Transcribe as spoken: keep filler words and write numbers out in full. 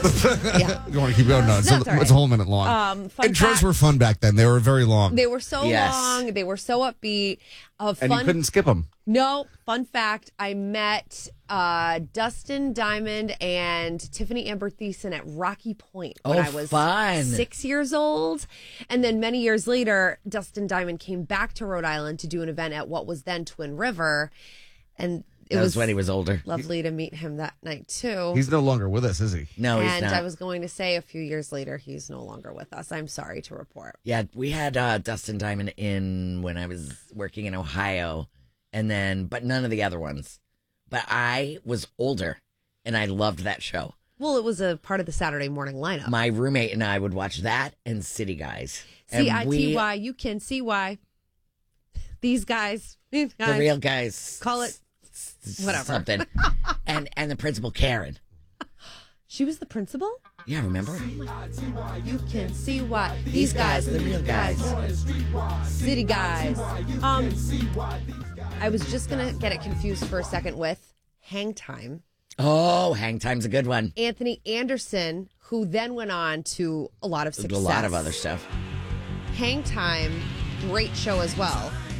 Yeah. You want to keep going? No, it's, a, That's all right. it's a whole minute long. Um, fun Intros fact- were fun back then. They were very long. They were so Yes. long. They were so upbeat. Uh, and fun, you couldn't skip them. No, fun fact, I met uh, Dustin Diamond and Tiffany Amber Thiessen at Rocky Point when Oh, I was fun. six years old. And then many years later, Dustin Diamond came back to Rhode Island to do an event at what was then Twin River. And it That was was when he was older. lovely to meet him that night, too. He's no longer with us, is he? No, he's and not. I was going to say a few years later, he's no longer with us. I'm sorry to report. Yeah, we had uh, Dustin Diamond in when I was working in Ohio, and then, but none of the other ones. But I was older, and I loved that show. Well, it was a part of the Saturday morning lineup. My roommate and I would watch that and City Guys. C And I T Y, you can see why. These guys, these we- guys the real guys. call it whatever. Something. and and the principal, Karen. She was the principal? Yeah, remember? You can see why. These guys, the real guys. city guys. Um, I was just going to get it confused for a second with Hang Time. Oh, Hang Time's a good one. Anthony Anderson, who then went on to a lot of success. A lot of other stuff. Hang Time, great show as well.